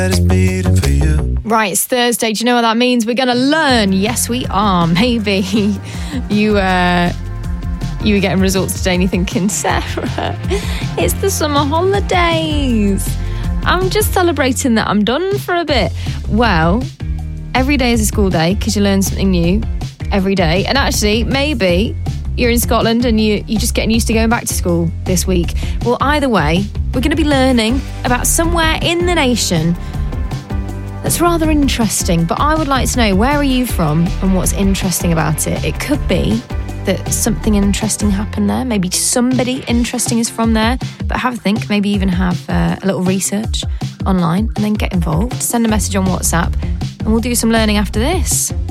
Right, it's Thursday. Do you know what that means? We're going to learn. Yes, we are. Maybe you were getting results today and you're thinking, Sarah, it's the summer holidays. I'm just celebrating that I'm done for a bit. Well, every day is a school day because you learn something new every day. And actually, maybe you're in Scotland and you're just getting used to going back to school this week. Well, either way, we're going to be learning about somewhere in the nation that's rather interesting. But I would like to know, where are you from and what's interesting about it? It could be that something interesting happened there. Maybe somebody interesting is from there. But have a think, maybe even have a little research online and then get involved. Send a message on WhatsApp and we'll do some learning after this.